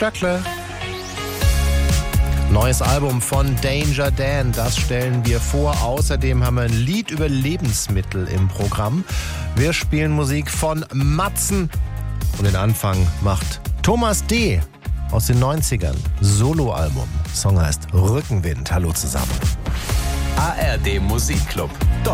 Stöckle. Neues Album von Danger Dan, das stellen wir vor. Außerdem haben wir ein Lied über Lebensmittel im Programm. Wir spielen Musik von Matzen. Und den Anfang macht Thomas D. aus den 90ern. Soloalbum. Song heißt Rückenwind. Hallo zusammen. ARD Musikclub.